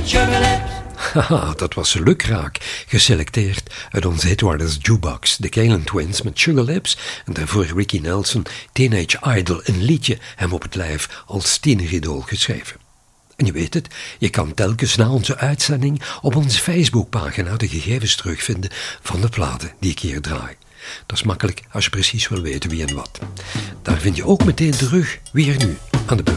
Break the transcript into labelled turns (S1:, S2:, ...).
S1: Haha, dat was lukraak, geselecteerd uit onze Hitwarders Jukebox, de Kalen Twins met Sugar Lips en daarvoor Ricky Nelson, Teenage Idol, een liedje hem op het lijf als tieneridool geschreven. En je weet het, je kan telkens na onze uitzending op onze Facebookpagina de gegevens terugvinden van de platen die ik hier draai. Dat is makkelijk als je precies wil weten wie en wat. Daar vind je ook meteen terug wie er nu aan de beurt